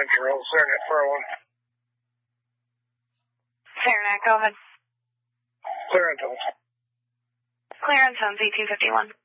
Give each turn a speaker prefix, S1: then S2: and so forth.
S1: 19-year-old Saranac 401.
S2: Saranac, go ahead.
S1: Clearance.
S2: Clearance on Z251.